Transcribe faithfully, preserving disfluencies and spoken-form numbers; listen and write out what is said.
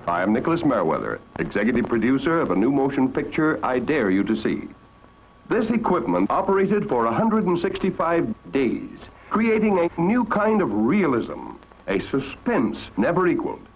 I am Nicholas Merriweather, executive producer of a new motion picture, I Dare You to See. This equipment operated for one hundred sixty-five days, creating a new kind of realism, a suspense never equaled.